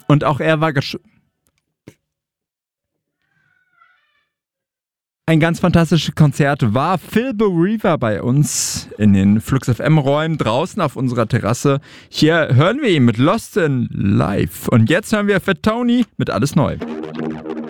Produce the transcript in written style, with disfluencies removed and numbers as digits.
Und auch er war ein ganz fantastisches Konzert war Phil Bereaver bei uns in den Flux FM Räumen draußen auf unserer Terrasse. Hier hören wir ihn mit Lost in Life. Und jetzt hören wir Fat Tony mit Alles Neu.